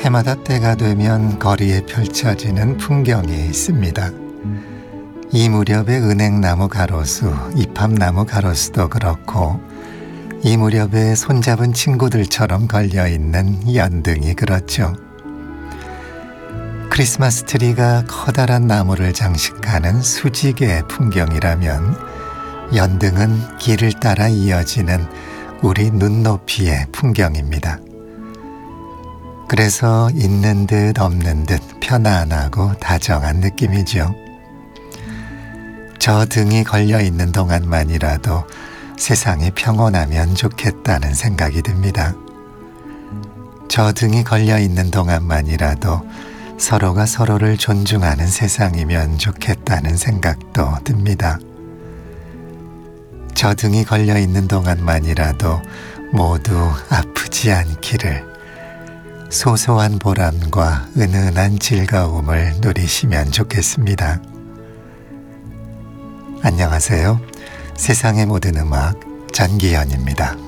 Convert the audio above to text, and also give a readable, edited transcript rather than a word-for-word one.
해마다 때가 되면 거리에 펼쳐지는 풍경이 있습니다. 이 무렵의 은행나무 가로수, 이팝나무 가로수도 그렇고 이 무렵에 손잡은 친구들처럼 걸려있는 연등이 그렇죠. 크리스마스 트리가 커다란 나무를 장식하는 수직의 풍경이라면 연등은 길을 따라 이어지는 우리 눈높이의 풍경입니다. 그래서 있는 듯 없는 듯 편안하고 다정한 느낌이죠. 저 등이 걸려있는 동안만이라도 세상이 평온하면 좋겠다는 생각이 듭니다. 저 등이 걸려있는 동안만이라도 서로가 서로를 존중하는 세상이면 좋겠다는 생각도 듭니다. 저 등이 걸려있는 동안만이라도 모두 아프지 않기를, 소소한 보람과 은은한 즐거움을 누리시면 좋겠습니다. 안녕하세요. 세상의 모든 음악 전기현입니다.